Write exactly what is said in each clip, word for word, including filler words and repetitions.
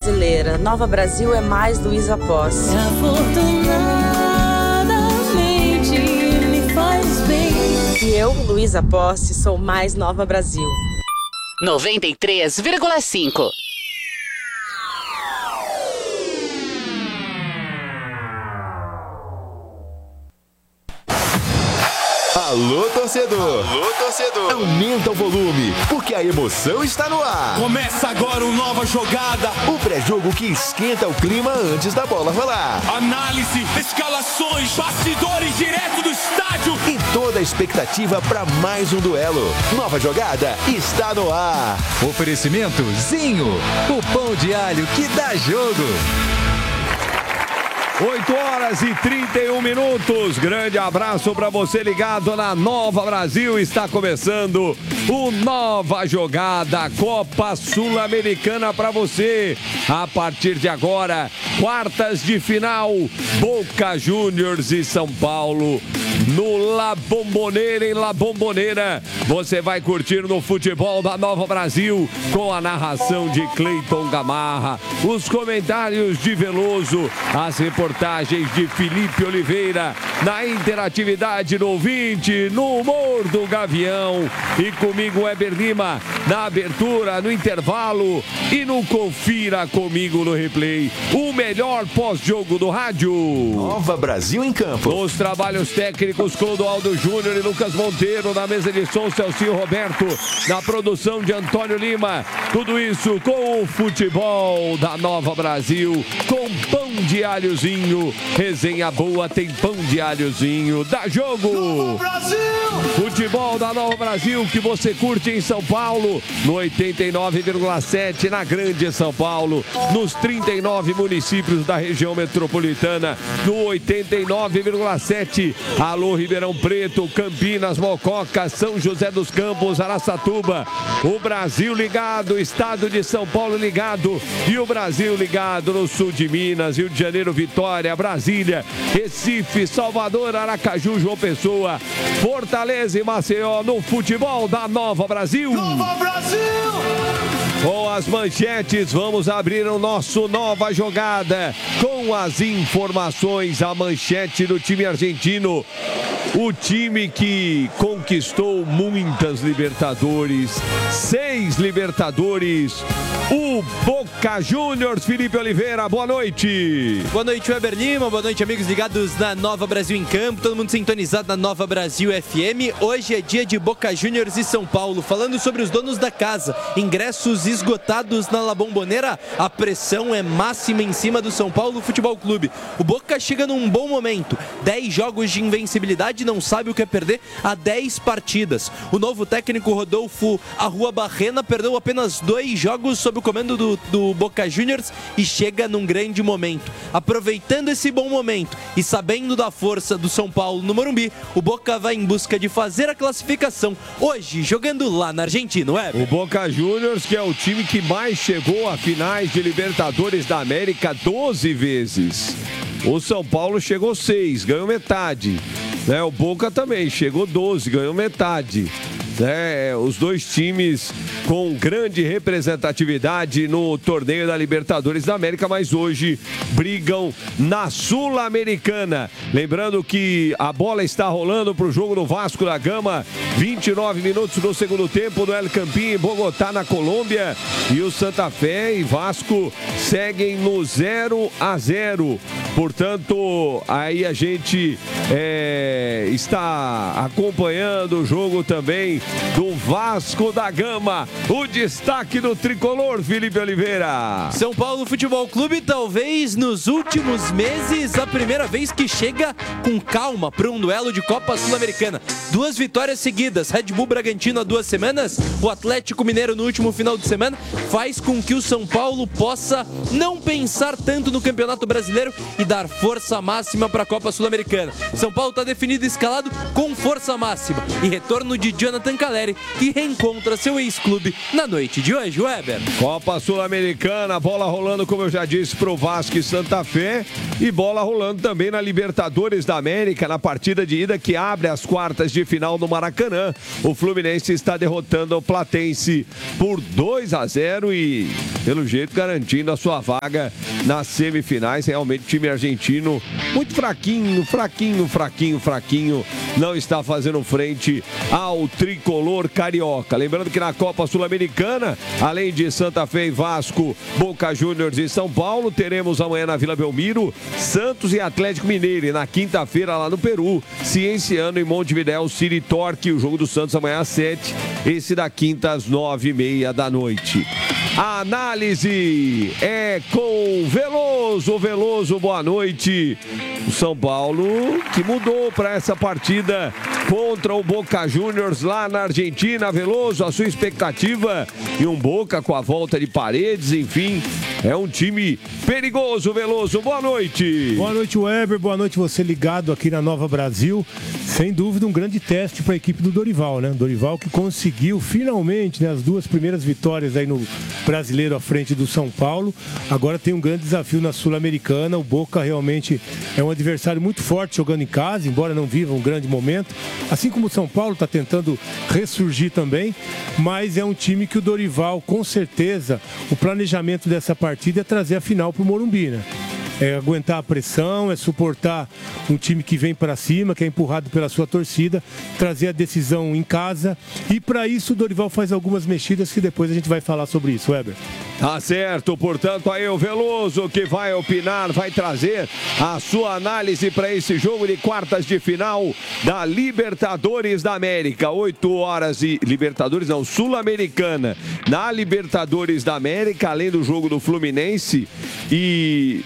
brasileira. Nova Brasil é mais Luísa Posse. Afortunadamente me faz bem. E eu, Luísa Posse, sou mais Nova Brasil. noventa e três vírgula cinco. Alô, torcedor! Alô, torcedor! Aumenta o volume, porque a emoção está no ar. Começa agora uma nova jogada. O pré-jogo que esquenta o clima antes da bola rolar. Análise, escalações, bastidores direto do estádio. E toda a expectativa para mais um duelo. Nova jogada está no ar. Oferecimento Zinho, o pão de alho que dá jogo. oito horas e trinta e um minutos. Grande abraço para você ligado na Nova Brasil. Está começando o Nova Jogada Copa Sul-Americana para você. A partir de agora, quartas de final, Boca Juniors e São Paulo. No La Bombonera, em La Bombonera, você vai curtir no futebol da Nova Brasil com a narração de Cleiton Gamarra, os comentários de Veloso, as reportagens de Felipe Oliveira, na interatividade do ouvinte, no humor do Gavião e comigo Weber Lima, na abertura, no intervalo e no Confira Comigo no Replay, o melhor pós-jogo do rádio. Nova Brasil em campo. Os trabalhos técnicos Clodoaldo Júnior e Lucas Monteiro, na mesa de som Celcinho Roberto, na produção de Antônio Lima. Tudo isso com o futebol da Nova Brasil, com pão de alhozinho. Resenha boa, tem pão de alhozinho. Dá jogo! Nova Brasil! Futebol da Nova Brasil que você curte em São Paulo, no oitenta e nove vírgula sete na Grande São Paulo, nos trinta e nove municípios da região metropolitana, no oitenta e nove vírgula sete. Alô, Ribeirão Preto, Campinas, Mococa, São José dos Campos, Araçatuba. O Brasil ligado, o estado de São Paulo ligado e o Brasil ligado no sul de Minas, Rio de Janeiro, Vitória, Brasília, Recife, Salvador, Aracaju, João Pessoa, Fortaleza e Maceió no futebol da Nova Brasil. Nova Brasil! Com as manchetes, vamos abrir o nosso Nova Jogada com as informações. A manchete do time argentino, o time que conquistou muitas Libertadores, seis Libertadores, o Boca Juniors. Felipe Oliveira, boa noite. Boa noite, Weber Lima, boa noite, amigos ligados na Nova Brasil em Campo, todo mundo sintonizado na Nova Brasil F M. Hoje é dia de Boca Juniors e São Paulo, falando sobre os donos da casa, ingressos esgotados na La Bombonera, a pressão é máxima em cima do São Paulo Futebol Clube. O Boca chega num bom momento, dez jogos de invencibilidade, não sabe o que é perder a dez partidas. O novo técnico Rodolfo Arruabarrena perdeu apenas dois jogos sob o comando do, do Boca Juniors e chega num grande momento. Aproveitando esse bom momento e sabendo da força do São Paulo no Morumbi, o Boca vai em busca de fazer a classificação hoje, jogando lá na Argentina, é? O Boca Juniors, que é o time que mais chegou a finais de Libertadores da América doze vezes. O São Paulo chegou seis, ganhou metade. Né? O Boca também chegou doze, ganhou metade. É, os dois times com grande representatividade no torneio da Libertadores da América, mas hoje brigam na Sul-Americana. Lembrando que a bola está rolando para o jogo do Vasco da Gama, vinte e nove minutos do segundo tempo no El Campín, em Bogotá, na Colômbia. E o Santa Fé e Vasco seguem no zero a zero. Portanto, aí a gente é, está acompanhando o jogo também do Vasco da Gama. O destaque do tricolor, Felipe Oliveira. São Paulo Futebol Clube, talvez nos últimos meses, a primeira vez que chega com calma para um duelo de Copa Sul-Americana. Duas vitórias seguidas, Red Bull Bragantino há duas semanas, o Atlético Mineiro no último final de semana, faz com que o São Paulo possa não pensar tanto no Campeonato Brasileiro e dar força máxima para a Copa Sul-Americana. São Paulo está definido e escalado com força máxima e retorno de Jonathan Caleri, que reencontra seu ex-clube na noite de hoje, Weber. Copa Sul-Americana, bola rolando, como eu já disse, pro Vasco e Santa Fé. E bola rolando também na Libertadores da América, na partida de ida que abre as quartas de final no Maracanã. O Fluminense está derrotando o Platense por dois a zero e, pelo jeito, garantindo a sua vaga nas semifinais. Realmente, o time argentino muito fraquinho, fraquinho, fraquinho, fraquinho. Não está fazendo frente ao tricolor carioca. Lembrando que na Copa Sul-Americana, além de Santa Fé e Vasco, Boca Juniors e São Paulo, teremos amanhã na Vila Belmiro Santos e Atlético Mineiro. E na quinta-feira lá no Peru, Cienciano e Montevidéu City Torque. O jogo do Santos amanhã às sete, esse da quinta às nove e meia da noite. A análise é com Veloso. Veloso, boa noite. O São Paulo que mudou para essa partida contra o Boca Juniors lá na Argentina. Veloso, a sua expectativa e um Boca com a volta de Paredes, enfim, é um time perigoso. Veloso, boa noite. Boa noite, Weber, boa noite você ligado aqui na Nova Brasil. Sem dúvida um grande teste para a equipe do Dorival, né? Dorival que conseguiu finalmente, né, as duas primeiras vitórias aí no Brasileiro à frente do São Paulo. Agora tem um grande desafio na Sul-Americana. O Boca realmente é um adversário muito forte jogando em casa, embora não viva um grande momento. Assim como o São Paulo está tentando ressurgir também, mas é um time que o Dorival, com certeza, o planejamento dessa partida é trazer a final para o Morumbi, né? É aguentar a pressão, é suportar um time que vem para cima, que é empurrado pela sua torcida, trazer a decisão em casa. E para isso o Dorival faz algumas mexidas que depois a gente vai falar sobre isso, Weber. Tá certo, portanto aí o Veloso que vai opinar, vai trazer a sua análise para esse jogo de quartas de final da Libertadores da América. oito horas e... Libertadores não, Sul-Americana. Na Libertadores da América, além do jogo do Fluminense e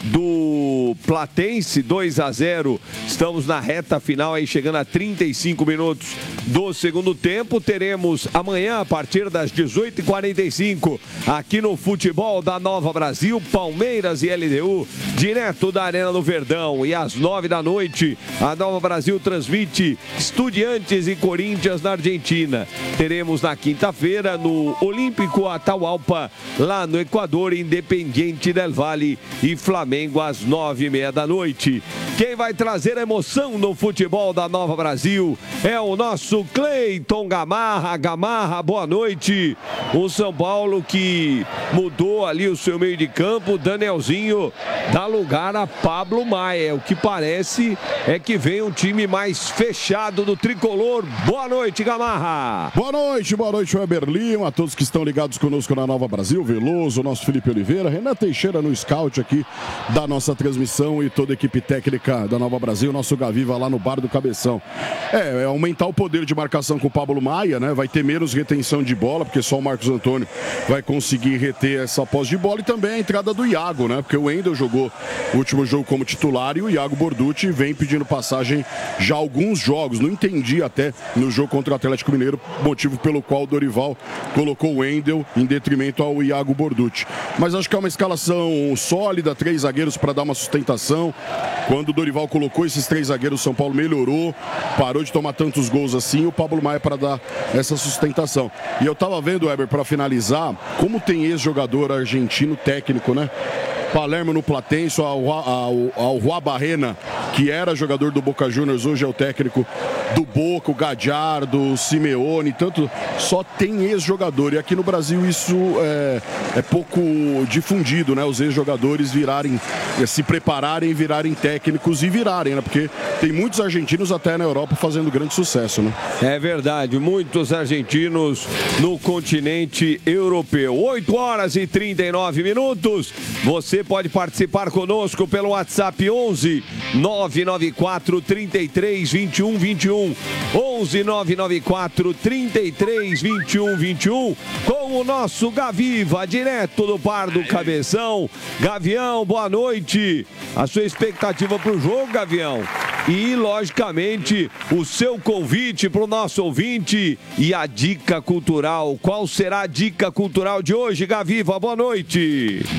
do Platense, dois a zero. Estamos na reta final aí, chegando a trinta e cinco minutos do segundo tempo. Teremos amanhã, a partir das dezoito e quarenta e cinco, aqui no Futebol da Nova Brasil, Palmeiras e L D U, direto da Arena do Verdão. E às nove da noite, a Nova Brasil transmite Estudiantes e Corinthians na Argentina. Teremos na quinta-feira, no Olímpico Atahualpa, lá no Equador, Independiente del Valle e Flamengo às nove e meia da noite. Quem vai trazer emoção no futebol da Nova Brasil é o nosso Cleiton Gamarra. Gamarra, boa noite. O São Paulo que mudou ali o seu meio de campo. Danielzinho dá lugar a Pablo Maia. O que parece é que vem um time mais fechado do tricolor. Boa noite, Gamarra. Boa noite, boa noite, Weber Lima. A todos que estão ligados conosco na Nova Brasil. Veloso, nosso Felipe Oliveira, Renan Teixeira no scout aqui da nossa transmissão e toda a equipe técnica da Nova Brasil, nosso Gaviva lá no Bar do Cabeção. É, é aumentar o poder de marcação com o Pablo Maia, né? Vai ter menos retenção de bola, porque só o Marcos Antônio vai conseguir reter essa posse de bola, e também a entrada do Iago, né? Porque o Wendel jogou o último jogo como titular e o Iago Borducci vem pedindo passagem já há alguns jogos. Não entendi até no jogo contra o Atlético Mineiro, motivo pelo qual o Dorival colocou o Wendel em detrimento ao Iago Borducci. Mas acho que é uma escalação sólida, três zagueiros para dar uma sustentação. Quando o Dorival colocou esses três zagueiros, o São Paulo melhorou, parou de tomar tantos gols assim, o Pablo Maia para dar essa sustentação. E eu tava vendo, Weber, para finalizar, como tem ex-jogador argentino técnico, né? Palermo no Platense, ao, ao, ao Juan Barrena, que era jogador do Boca Juniors, hoje é o técnico do Boca, o Gadiardo, o Simeone, tanto, só tem ex-jogador. E aqui no Brasil isso é, é pouco difundido, né? Os ex-jogadores virarem, se prepararem, virarem técnicos e virarem, né? Porque tem muitos argentinos até na Europa fazendo grande sucesso, né? É verdade, muitos argentinos no continente europeu. oito horas e trinta e nove minutos. Você pode participar conosco pelo WhatsApp onze nove nove quatro, trinta e três, vinte e um, vinte e um. onze nove nove quatro, trinta e três, vinte e um, vinte e um. Com o nosso Gaviva, direto do Bar do Cabeção. Gavião, boa noite. A sua expectativa para o jogo, Gavião? E, logicamente, o seu convite para o nosso ouvinte e a dica cultural. Qual será a dica cultural de hoje, Gaviva? Boa noite.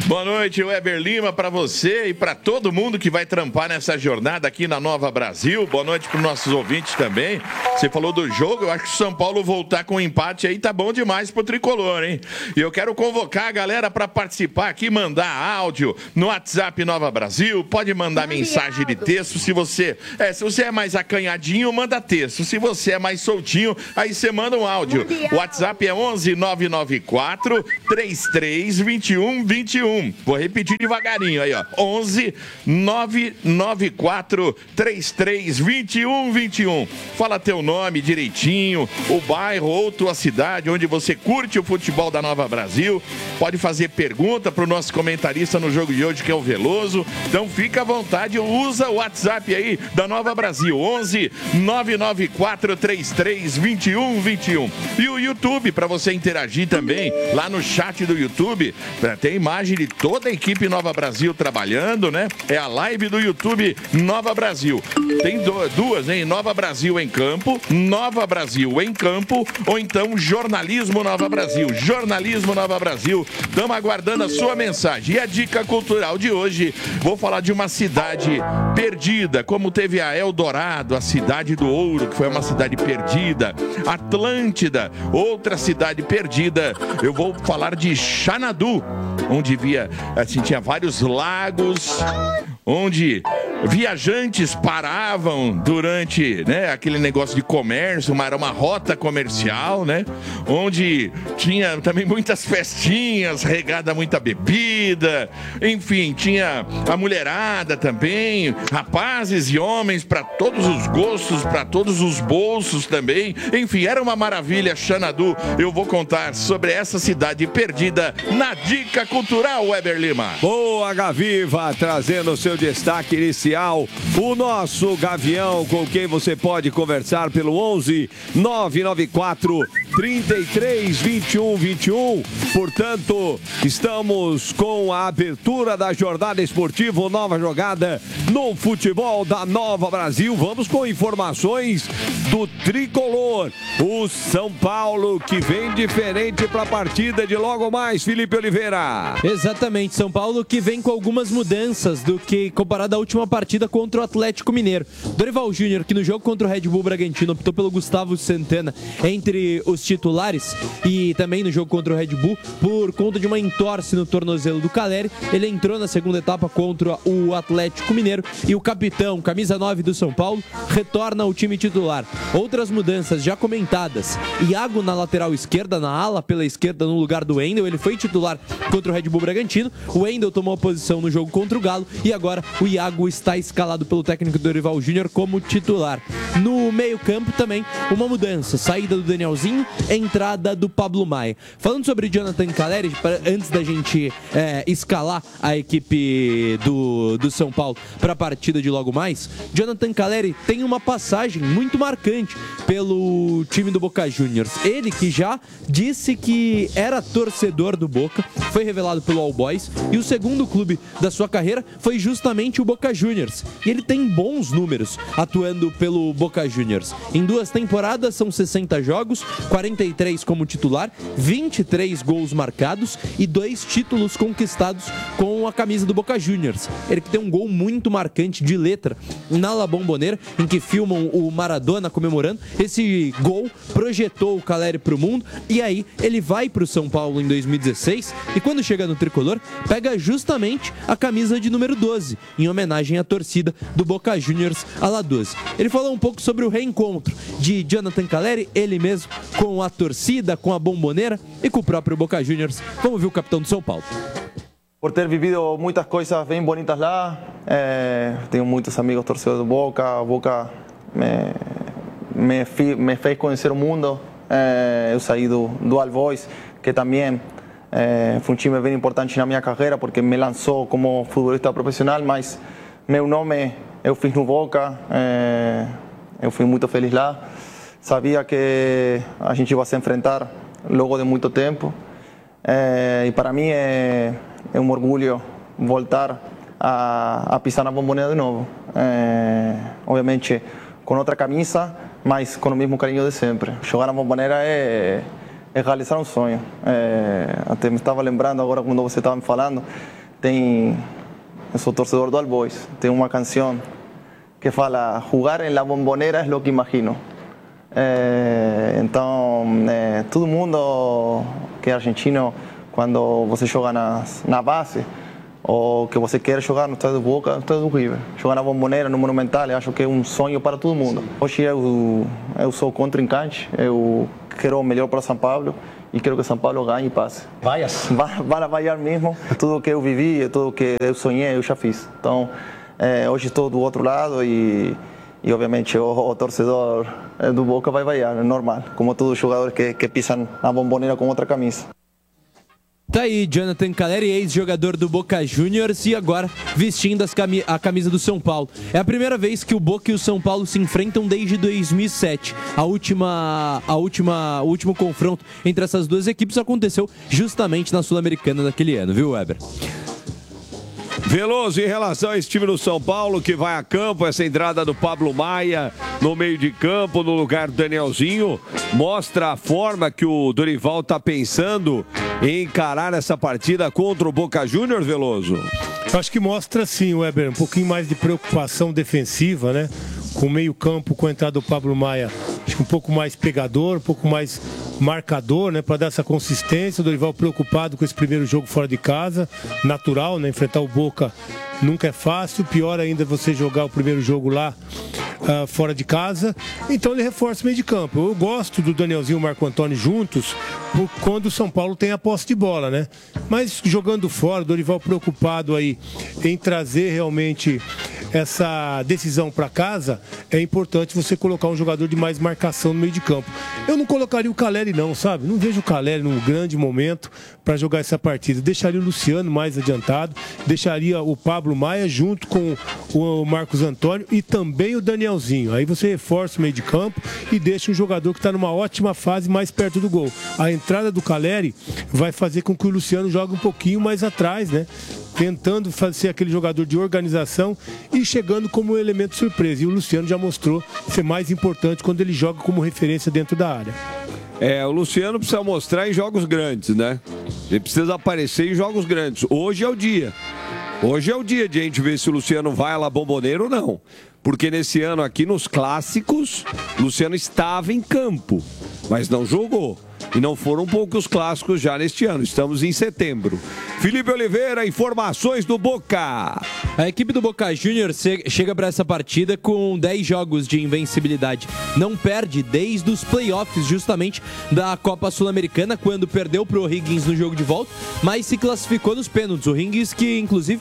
Boa noite, Weber Lima, para você e para todo mundo que vai trampar nessa jornada aqui na Nova Brasil. Boa noite para os nossos ouvintes também. Você falou do jogo, eu acho que o São Paulo voltar com um empate aí tá bom demais pro Tricolor, hein? E eu quero convocar a galera para participar aqui, mandar áudio no WhatsApp Nova Brasil, pode mandar mensagem de texto. Se você é, se você é mais acanhadinho, manda texto. Se você é mais soltinho, aí você manda um áudio. O WhatsApp é onze nove nove quatro, três três dois um dois um. Vou repetir devagarinho aí, ó. onze nove nove quatro, três três dois um dois um. Fala teu nome direitinho, o bairro ou tua cidade onde você curte o futebol da Nova Brasil. Pode fazer pergunta pro nosso comentarista no jogo de hoje, que é o Veloso. Então fica à vontade, usa o WhatsApp aí da Nova Brasil, onze nove nove quatro, três três dois um dois um. E o YouTube, para você interagir também, lá no chat do YouTube, tem imagem de toda a equipe Nova Brasil trabalhando, né? É a live do YouTube Nova Brasil. Tem duas, hein? Nova Brasil em campo, Nova Brasil em campo, ou então Jornalismo Nova Brasil. Jornalismo Nova Brasil. Estamos aguardando a sua mensagem. E a dica cultural de hoje, vou falar de uma cidade perdida, como teve a Eldorado, a cidade do ouro, que foi uma cidade perdida. Atlântida, outra cidade perdida. Eu vou falar de Xanadu, onde via, assim, tinha vários lagos, onde viajantes paravam durante, né, aquele negócio de comércio, uma, era uma rota comercial, né, onde tinha também muitas festinhas, regada muita bebida, enfim, tinha a mulherada também, rapazes e homens para todos os gostos, para todos os bolsos também, enfim, era uma maravilha. Xanadu, eu vou contar sobre essa cidade perdida na Dica Cultural, Weber Lima. Boa, Gaviva, trazendo o seu destaque inicial, o nosso Gavião, com quem você pode conversar pelo onze nove nove quatro, três três dois um dois um. Portanto, estamos com a abertura da jornada esportiva, nova jogada no futebol da Nova Brasil. Vamos com informações do tricolor, o São Paulo, que vem diferente para a partida de logo mais, Felipe Oliveira. Exatamente, São Paulo que vem com algumas mudanças do que comparado à última partida contra o Atlético Mineiro. Dorival Júnior, que no jogo contra o Red Bull Bragantino optou pelo Gustavo Santana entre os titulares, e também no jogo contra o Red Bull, por conta de uma entorse no tornozelo do Caleri, ele entrou na segunda etapa contra o Atlético Mineiro, e o capitão, camisa nove do São Paulo, retorna ao time titular. Outras mudanças já comentadas: Iago na lateral esquerda, na ala pela esquerda no lugar do Wendel. Ele foi titular contra o Red Bull Bragantino, o Wendel tomou a posição no jogo contra o Galo, e agora o Iago está escalado pelo técnico Dorival Júnior como titular. No meio campo também uma mudança: saída do Danielzinho, entrada do Pablo Maia. Falando sobre Jonathan Caleri, antes da gente é, escalar a equipe do, do São Paulo para a partida de logo mais, Jonathan Caleri tem uma passagem muito marcante pelo time do Boca Juniors. Ele que já disse que era torcedor do Boca, foi revelado pelo All Boys, e o segundo clube da sua carreira foi justamente o Boca Juniors. E ele tem bons números atuando pelo Boca Juniors. Em duas temporadas são sessenta jogos, quarenta e três como titular, vinte e três gols marcados e dois títulos conquistados com a camisa do Boca Juniors. Ele que tem um gol muito marcante de letra na La Bombonera, em que filmam o Maradona comemorando. Esse gol projetou o Caleri para o mundo, e aí ele vai para o São Paulo em dois mil e dezesseis, e quando chega no tricolor, pega justamente a camisa de número doze, em homenagem à torcida do Boca Juniors a La doze. Ele falou um pouco sobre o reencontro de Jonathan Caleri, ele mesmo, com a torcida, com a Bombonera e com o próprio Boca Juniors. Vamos ver o capitão do São Paulo. Por ter vivido muitas coisas bem bonitas lá, é, tenho muitos amigos torcedores do Boca, Boca me, me, me fez conhecer o mundo, é, eu saí do, do All Boys, que também é, foi um time bem importante na minha carreira, porque me lançou como futebolista profissional, mas meu nome eu fiz no Boca, é, eu fui muito feliz lá, sabia que a gente ia se enfrentar logo de muito tempo, é, e para mim é, é um orgulho voltar a, a pisar na Bombonera de novo, é, obviamente com outra camisa, mas com o mesmo carinho de sempre. Jogar na Bombonera é, é realizar um sonho, é, até me estava lembrando agora quando você estava me falando, tem, eu sou torcedor do All Boys, tem uma canção que fala: jogar en la bombonera es lo que imagino. É, então, é, todo mundo que é argentino, quando você joga nas, na base, ou que você quer jogar no estádio do Boca, no estádio do River, jogar na Bombonera, no Monumental, eu acho que é um sonho para todo mundo. Hoje eu, eu sou contrincante, eu quero o melhor para São Paulo e quero que São Paulo ganhe e passe. Vaias. Vai, vai vaiar mesmo, tudo que eu vivi, tudo que eu sonhei, eu já fiz. Então, é, hoje estou do outro lado e, e obviamente, o, o torcedor do Boca vai vaiar, é normal, como todos os jogadores que, que pisam na Bombonera com outra camisa. Tá aí, Jonathan Calleri, ex-jogador do Boca Juniors e agora vestindo as cami- a camisa do São Paulo. É a primeira vez que o Boca e o São Paulo se enfrentam desde dois mil e sete. A última, a última, o último confronto entre essas duas equipes aconteceu justamente na Sul-Americana daquele ano, viu, Weber? Veloso, em relação a esse time do São Paulo que vai a campo, essa entrada do Pablo Maia no meio de campo, no lugar do Danielzinho, mostra a forma que o Dorival está pensando em encarar essa partida contra o Boca Juniors, Veloso? Eu acho que mostra sim, Weber, um pouquinho mais de preocupação defensiva, né? Com o meio campo, com a entrada do Pablo Maia, acho que um pouco mais pegador, um pouco mais marcador, né, para dar essa consistência. O Dorival preocupado com esse primeiro jogo fora de casa, natural, né, enfrentar o Boca nunca é fácil, pior ainda você jogar o primeiro jogo lá uh, fora de casa. Então ele reforça o meio de campo. Eu gosto do Danielzinho e o Marco Antônio juntos por quando o São Paulo tem a posse de bola, né? Mas jogando fora, o Dorival preocupado aí em trazer realmente essa decisão para casa, é importante você colocar um jogador de mais marcação no meio de campo. Eu não colocaria o Calleri não, sabe? Não vejo o Calleri num grande momento para jogar essa partida. Deixaria o Luciano mais adiantado, deixaria o Pablo Maia junto com o Marcos Antônio e também o Danielzinho. Aí você reforça o meio de campo e deixa um jogador que está numa ótima fase mais perto do gol. A entrada do Calleri vai fazer com que o Luciano jogue um pouquinho mais atrás, né? Tentando ser aquele jogador de organização e chegando como um elemento surpresa. E o Luciano já mostrou ser mais importante quando ele joga como referência dentro da área. É, o Luciano precisa mostrar em jogos grandes, né? Ele precisa aparecer em jogos grandes. Hoje é o dia. Hoje é o dia de a gente ver se o Luciano vai à La Bombonera ou não. Porque nesse ano aqui, nos clássicos, o Luciano estava em campo, mas não jogou. E não foram poucos clássicos já neste ano. Estamos em setembro. Felipe Oliveira, informações do Boca. A equipe do Boca Juniors chega para essa partida com dez jogos de invencibilidade. Não perde desde os playoffs, justamente, da Copa Sul-Americana, quando perdeu para o O'Higgins no jogo de volta, mas se classificou nos pênaltis. O O'Higgins que, inclusive,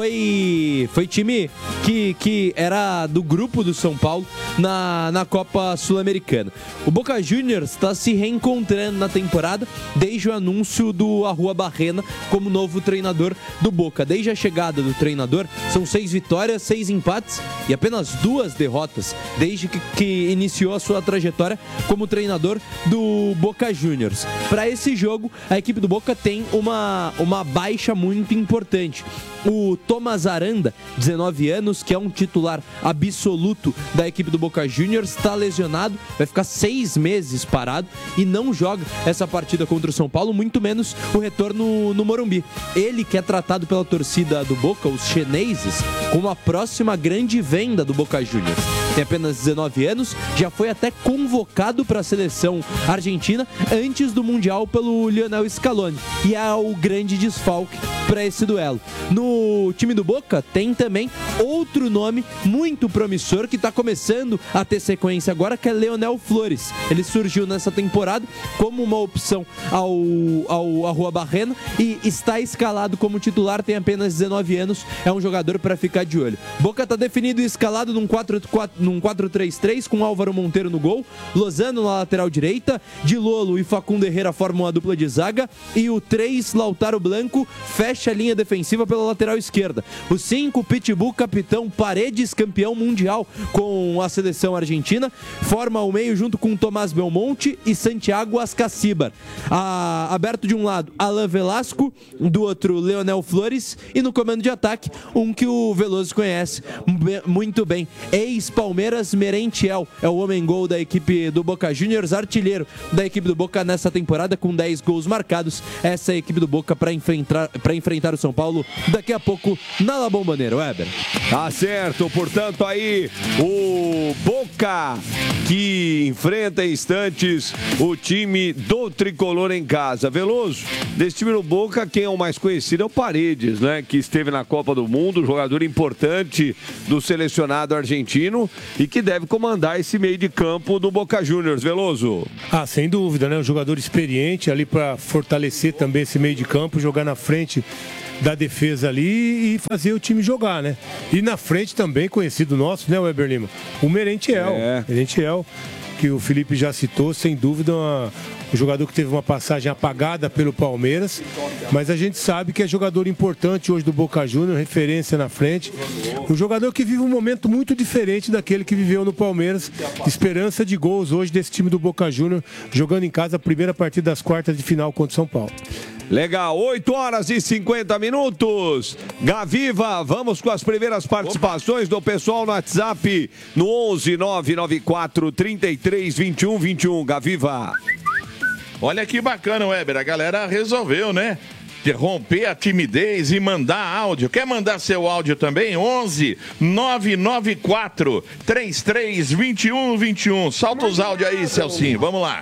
foi, foi time que, que era do grupo do São Paulo na, na Copa Sul-Americana. O Boca Juniors está se reencontrando na temporada desde o anúncio do Arrua Barrena como novo treinador do Boca. Desde a chegada do treinador, são seis vitórias, seis empates e apenas duas derrotas desde que, que iniciou a sua trajetória como treinador do Boca Juniors. Para esse jogo, a equipe do Boca tem uma, uma baixa muito importante. O Thomas Aranda, dezenove anos, que é um titular absoluto da equipe do Boca Juniors, está lesionado, vai ficar seis meses parado e não joga essa partida contra o São Paulo, muito menos o retorno no Morumbi. Ele que é tratado pela torcida do Boca, os chineses, como a próxima grande venda do Boca Juniors. Tem apenas dezenove anos, já foi até convocado para a seleção argentina antes do Mundial pelo Lionel Scaloni e é o grande desfalque para esse duelo. No time do Boca tem também outro nome muito promissor que está começando a ter sequência agora, que é Leonel Flores. Ele surgiu nessa temporada como uma opção ao, ao Arrua Barrena e está escalado como titular, tem apenas dezenove anos, é um jogador para ficar de olho. Boca está definido e escalado num quatro três três com Álvaro Monteiro no gol, Lozano na lateral direita, Di Lolo e Facundo Herrera formam a dupla de zaga e o três, Lautaro Blanco, fecha a linha defensiva pela lateral esquerda. O cinco, Pitbull, capitão Paredes, campeão mundial com a seleção argentina, forma o meio junto com Tomás Belmonte e Santiago Ascacibar. A, aberto de um lado, Alain Velasco, do outro, Leonel Flores, e no comando de ataque, um que o Veloso conhece muito bem, ex-Palmeiras Palmeiras, Merentiel é o homem-gol da equipe do Boca Juniors, artilheiro da equipe do Boca nessa temporada com dez gols marcados. Essa é a equipe do Boca para enfrentar, para enfrentar o São Paulo daqui a pouco na La Bombonera, Weber. Tá certo, portanto aí o Boca que enfrenta em instantes o time do Tricolor em casa. Veloso, desse time do Boca, quem é o mais conhecido é o Paredes, né? Que esteve na Copa do Mundo, jogador importante do selecionado argentino e que deve comandar esse meio de campo do Boca Juniors. Veloso. Ah, sem dúvida, né? Um jogador experiente ali para fortalecer também esse meio de campo, jogar na frente da defesa ali e fazer o time jogar, né? E na frente também, conhecido nosso, né, Weber Lima? O Merentiel. É. Merentiel, que o Felipe já citou, sem dúvida, uma, um jogador que teve uma passagem apagada pelo Palmeiras, mas a gente sabe que é jogador importante hoje do Boca Juniors, referência na frente. Um jogador que vive um momento muito diferente daquele que viveu no Palmeiras. Esperança de gols hoje desse time do Boca Juniors, jogando em casa a primeira partida das quartas de final contra o São Paulo. Legal, oito horas e cinquenta minutos. Gaviva, vamos com as primeiras participações do pessoal no WhatsApp no onze nove nove quatro, trinta e três, vinte e um, vinte e um. Gaviva. Olha que bacana, Weber. A galera resolveu, né? De romper a timidez e mandar áudio. Quer mandar seu áudio também? onze nove nove quatro, trinta e três, vinte e um, vinte e um. Solta os áudios aí, Celcinho. Vamos lá.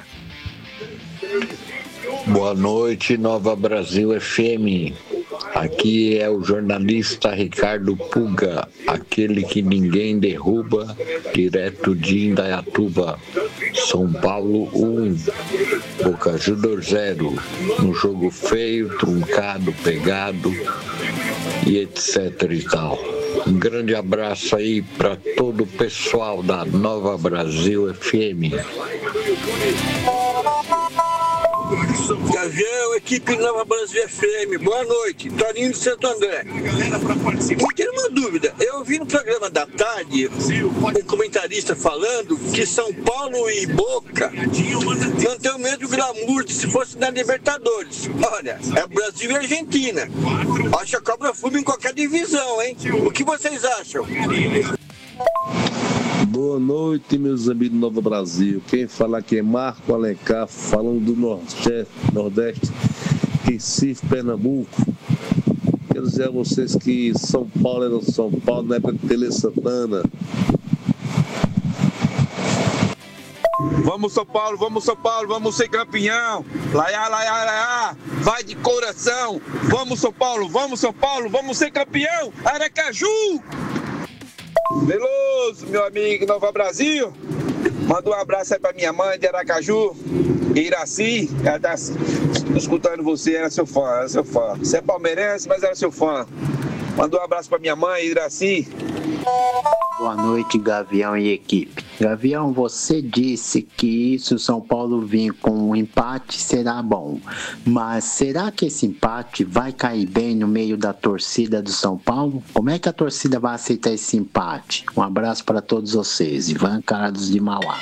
Boa noite, Nova Brasil F M. Aqui é o jornalista Ricardo Puga, aquele que ninguém derruba, direto de Indaiatuba. São Paulo um, Boca Juniors zero. Um jogo feio, truncado, pegado e etc e tal. Um grande abraço aí para todo o pessoal da Nova Brasil F M. Gavião, equipe Nova Brasil F M, boa noite, Toninho de Santo André. Me tira uma dúvida, eu ouvi no programa da tarde um comentarista falando que São Paulo e Boca não tem o mesmo glamour de se fosse na Libertadores. Olha, é Brasil e Argentina. Acha cobra fumo em qualquer divisão, hein? O que vocês acham? Boa noite, meus amigos do Nova Brasil. Quem fala aqui é Marco Alencar, falando do Nordeste, Nordeste, Recife, Pernambuco. Quero dizer a vocês que São Paulo era São Paulo na época de Tele Santana. Vamos São Paulo, vamos São Paulo, vamos ser campeão. Laiá, laiá, laiá, vai de coração. Vamos São Paulo, vamos São Paulo, vamos ser campeão. Aracaju! Veloso, meu amigo Nova Brasil, manda um abraço aí pra minha mãe de Aracaju, Iraci, ela tá escutando você, era seu fã, era seu fã. Você é palmeirense, mas era seu fã. Manda um abraço pra minha mãe, Iraci. Boa noite, Gavião e equipe. Gavião, você disse que se o São Paulo vir com um empate será bom, mas será que esse empate vai cair bem no meio da torcida do São Paulo? Como é que a torcida vai aceitar esse empate? Um abraço para todos vocês. Ivan Carlos de Mauá.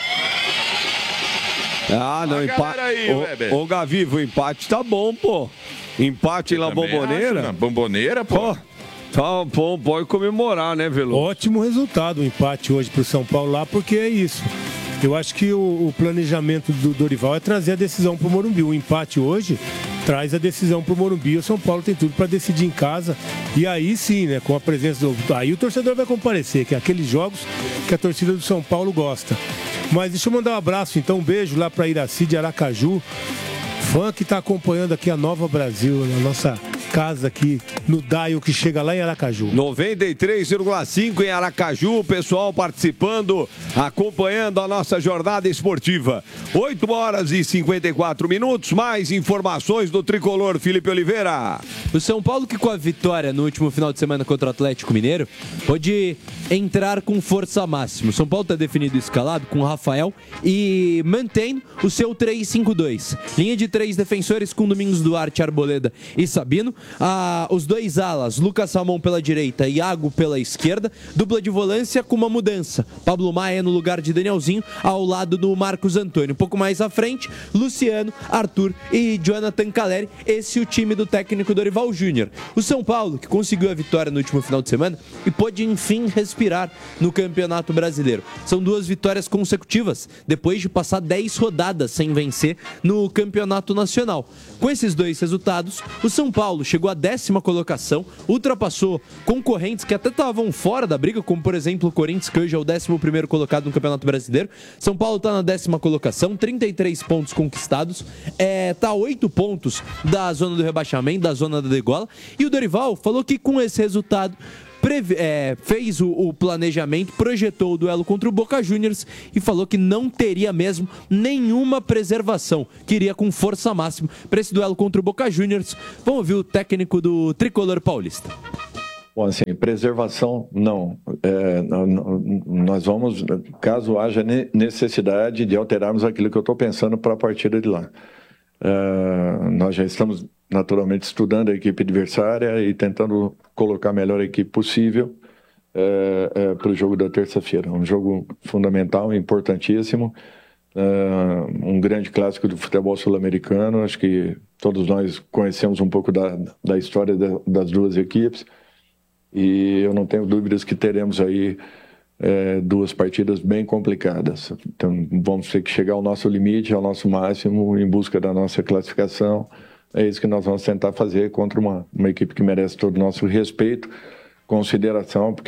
Ah, não, empate. Ô, ô, Gaviva, o empate tá bom, pô. Empate lá na Bombonera. Na Bombonera, pô. Tá bom, pode comemorar, né, Veloso? Ótimo resultado o empate hoje pro São Paulo lá, porque é isso. Eu acho que o, o planejamento do Dorival é trazer a decisão pro Morumbi. O empate hoje traz a decisão pro Morumbi. O São Paulo tem tudo para decidir em casa. E aí sim, né, com a presença do... Aí o torcedor vai comparecer, que é aqueles jogos que a torcida do São Paulo gosta. Mas deixa eu mandar um abraço, então, um beijo lá pra Iraci de Aracaju. Fã que tá acompanhando aqui a Nova Brasil, na nossa casa aqui no Daio, que chega lá em Aracaju. noventa e três vírgula cinco em Aracaju, pessoal participando, acompanhando a nossa jornada esportiva. oito horas e cinquenta e quatro minutos, mais informações do tricolor Felipe Oliveira. O São Paulo, que com a vitória no último final de semana contra o Atlético Mineiro, pode entrar com força máxima. O São Paulo está definido escalado com o Rafael e mantém o seu três cinco dois. Linha de três defensores com Domingos Duarte, Arboleda e Sabino. a, os dois alas, Lucas Ramon pela direita e Iago pela esquerda. Dupla de volância com uma mudança. Pablo Maia no lugar de Danielzinho, ao lado do Marcos Antônio. Um pouco mais à frente, Luciano, Arthur e Jonathan Caleri. Esse é o time do técnico Dorival Júnior. O São Paulo, que conseguiu a vitória no último final de semana e pôde, enfim, respirar no Campeonato Brasileiro. São duas vitórias consecutivas, depois de passar dez rodadas sem vencer no Campeonato Nacional. Com esses dois resultados, o São Paulo chegou à décima colocação, ultrapassou concorrentes que até estavam fora da briga, como por exemplo o Corinthians, que hoje é o décimo primeiro colocado no Campeonato Brasileiro. São Paulo está na décima colocação, trinta e três pontos conquistados, está a oito pontos da zona do rebaixamento, da zona da degola, e o Dorival falou que com esse resultado Preve- é, fez o, o planejamento, projetou o duelo contra o Boca Juniors e falou que não teria mesmo nenhuma preservação, que iria com força máxima para esse duelo contra o Boca Juniors. Vamos ouvir o técnico do Tricolor Paulista. Bom, assim, preservação, não. É, nós vamos, caso haja necessidade de alterarmos aquilo que eu estou pensando para a partida de lá. É, nós já estamos naturalmente estudando a equipe adversária e tentando colocar a melhor equipe possível é, é, para o jogo da terça-feira. Um jogo fundamental, importantíssimo, é, um grande clássico do futebol sul-americano. Acho que todos nós conhecemos um pouco da, da história da, das duas equipes e eu não tenho dúvidas que teremos aí é, duas partidas bem complicadas. Então vamos ter que chegar ao nosso limite, ao nosso máximo, em busca da nossa classificação. É isso que nós vamos tentar fazer contra uma, uma equipe que merece todo o nosso respeito, consideração, porque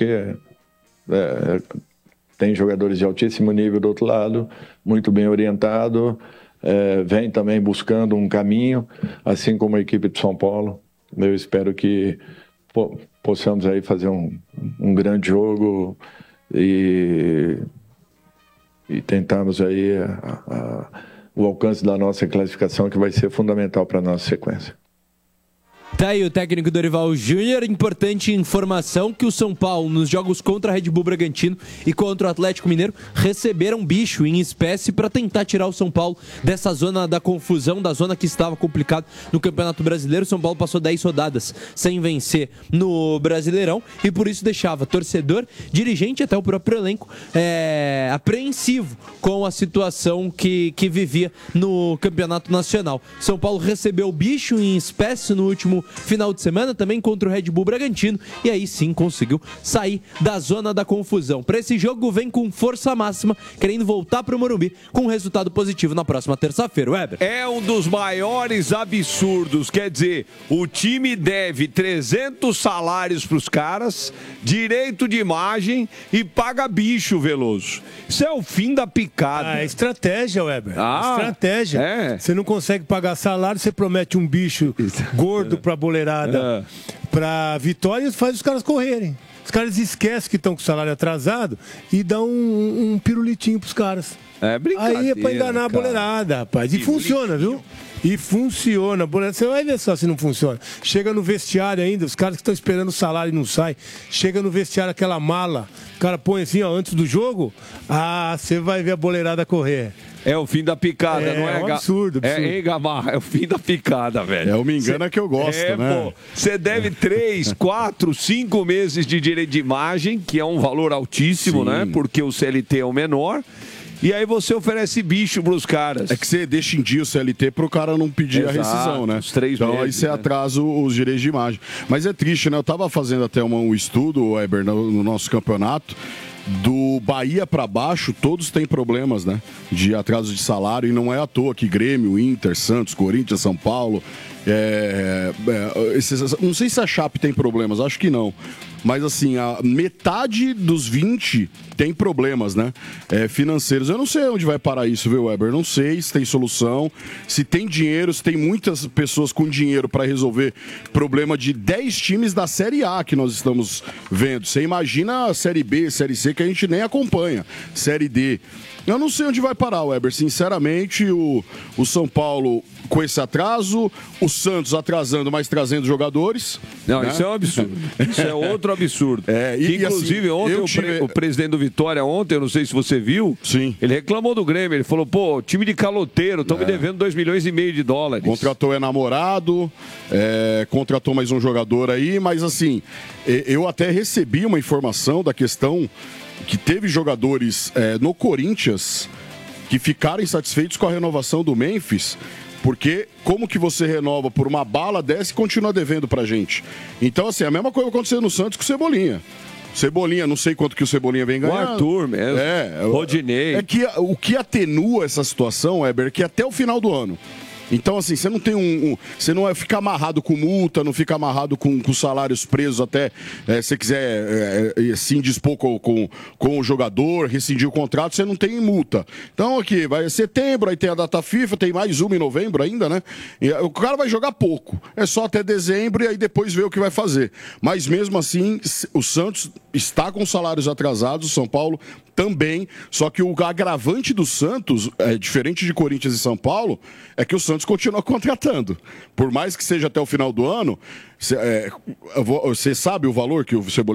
é, tem jogadores de altíssimo nível do outro lado, muito bem orientado, é, vem também buscando um caminho, assim como a equipe de São Paulo. Eu espero que pô, possamos aí fazer um, um grande jogo e, e tentarmos aí a, a, o alcance da nossa classificação, que vai ser fundamental para a nossa sequência. Tá aí o técnico Dorival Júnior. Importante informação que o São Paulo, nos jogos contra a Red Bull Bragantino e contra o Atlético Mineiro, receberam bicho em espécie para tentar tirar o São Paulo dessa zona da confusão, da zona que estava complicado no Campeonato Brasileiro. O São Paulo passou dez rodadas sem vencer no Brasileirão e por isso deixava torcedor, dirigente, até o próprio elenco é, apreensivo com a situação que, que vivia no Campeonato Nacional. São Paulo recebeu bicho em espécie no último final de semana, também contra o Red Bull Bragantino, e aí sim conseguiu sair da zona da confusão. Para esse jogo vem com força máxima, querendo voltar para o Morumbi com um resultado positivo na próxima terça-feira. Weber. É um dos maiores absurdos, quer dizer, o time deve trezentos salários para os caras, direito de imagem e paga bicho, Veloso. Isso é o fim da picada. Ah, é estratégia, Weber. Ah, estratégia. É. Você não consegue pagar salário, você promete um bicho gordo pra boleirada, é. pra vitória, e faz os caras correrem. Os caras esquecem que estão com o salário atrasado e dão um, um pirulitinho pros caras. É brincadeira. Aí é pra enganar a boleirada, rapaz. E funciona, viu? E funciona. Você vai ver só se não funciona. Chega no vestiário ainda, os caras que estão esperando o salário e não saem. Chega no vestiário aquela mala, o cara põe assim, ó, antes do jogo. Ah, você vai ver a boleirada correr. É o fim da picada, é, não é? É um absurdo, absurdo. É, hein, Gamarra? É o fim da picada, velho. É o me engana cê, que eu gosto, é, né? Pô, você deve três, quatro, cinco meses de direito de imagem, que é um valor altíssimo, sim, né? Porque o C L T é o menor. E aí você oferece bicho pros caras. É que você deixa em dia o C L T pro cara não pedir Exato, a rescisão, né? Os três então meses, aí você né? atrasa os direitos de imagem. Mas é triste, né? Eu tava fazendo até uma, um estudo, Weber, no, no nosso campeonato. Do Bahia para baixo, todos têm problemas, né? De atraso de salário, e não é à toa que Grêmio, Inter, Santos, Corinthians, São Paulo. É, é, esses, não sei se a Chape tem problemas, acho que não. Mas assim, a metade dos vinte tem problemas, né? É, financeiros. Eu não sei onde vai parar isso, viu, Weber? Não sei se tem solução, se tem dinheiro, se tem muitas pessoas com dinheiro para resolver problema de dez times da Série A que nós estamos vendo. Você imagina a Série B, Série C, que a gente nem acompanha. Série D. Eu não sei onde vai parar, Weber. Sinceramente, o, o São Paulo, com esse atraso, o, Santos atrasando, mas trazendo jogadores. Não, né? isso é um absurdo. Isso é outro absurdo. É, e, que, inclusive, assim, ontem o, tive... pre, o presidente do Vitória, ontem, eu não sei se você viu, Sim. ele reclamou do Grêmio. Ele falou, pô, time de caloteiro, estão é. me devendo dois milhões e meio de dólares. Contratou é namorado, é, contratou mais um jogador aí, mas assim, eu até recebi uma informação da questão que teve jogadores é, no Corinthians que ficaram insatisfeitos com a renovação do Memphis, porque como que você renova por uma bala dessa e continua devendo pra gente? Então, assim, a mesma coisa aconteceu no Santos com o Cebolinha. Cebolinha, não sei quanto que o Cebolinha vem ganhando. O Arthur mesmo. É, Rodinei. É que o que atenua essa situação, Heber, é que até o final do ano. Então, assim, você não tem um. um você não é ficar amarrado com multa, não fica amarrado com, com salários presos até é, se você quiser é, é, se indispor com, com, com o jogador, rescindir o contrato, você não tem multa. Então, aqui, vai setembro, aí tem a data FIFA, tem mais uma em novembro ainda, né? E o cara vai jogar pouco. É só até dezembro e aí depois ver o que vai fazer. Mas mesmo assim, o Santos está com salários atrasados, o São Paulo também, só que o agravante do Santos, é, diferente de Corinthians e São Paulo, é que o Santos continua contratando. Por mais que seja até o final do ano, você é, sabe o valor que o Cebolinha